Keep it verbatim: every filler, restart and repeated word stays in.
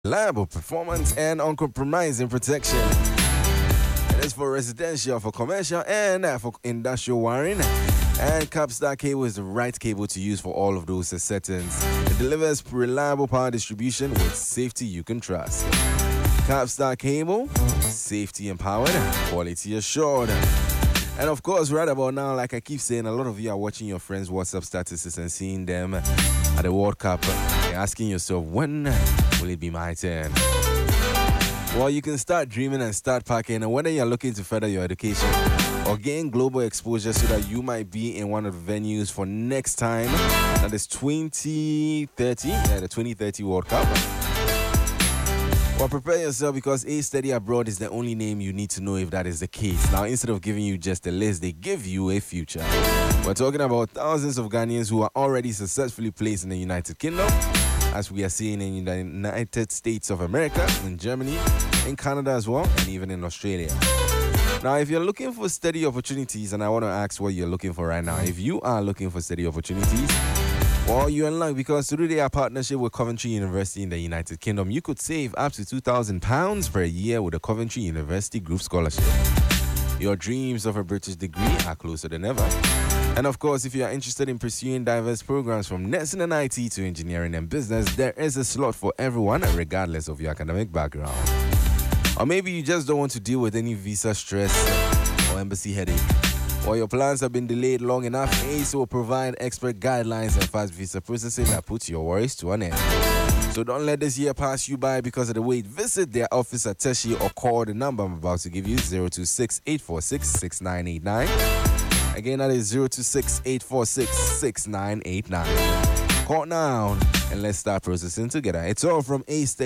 reliable performance and uncompromising protection. It is for residential, for commercial, and uh, for industrial wiring. And Capstar cable is the right cable to use for all of those settings. It delivers reliable power distribution with safety you can trust. Capstar cable, safety empowered, quality assured. And of course, right about now, like I keep saying, a lot of you are watching your friends' WhatsApp statuses and seeing them at the World Cup. You're asking yourself, when will it be my turn? Well, you can start dreaming and start packing. And whether you're looking to further your education or gain global exposure so that you might be in one of the venues for next time, that is twenty thirty, yeah, the twenty thirty World Cup. Well, prepare yourself because A Study Abroad is the only name you need to know if that is the case. Now, instead of giving you just a list, they give you a future. We're talking about thousands of Ghanaians who are already successfully placed in the United Kingdom, as we are seeing in the United States of America, in Germany, in Canada as well, and even in Australia. Now, if you're looking for study opportunities, and I want to ask what you're looking for right now, if you are looking for study opportunities, well, you're in luck because through their partnership with Coventry University in the United Kingdom, you could save up to two thousand pounds per year with a Coventry University Group Scholarship. Your dreams of a British degree are closer than ever. And of course, if you are interested in pursuing diverse programs from nursing and I T to engineering and business, there is a slot for everyone, regardless of your academic background. Or maybe you just don't want to deal with any visa stress or embassy headache. Or your plans have been delayed long enough, A C E will provide expert guidelines and fast visa processing that puts your worries to an end. So don't let this year pass you by because of the wait. Visit their office at Teshi or call the number I'm about to give you, zero two six, eight four six, six nine eight nine. Again, that is zero two six, eight four six, six nine eight nine. Call now and let's start processing together. It's all from A Study.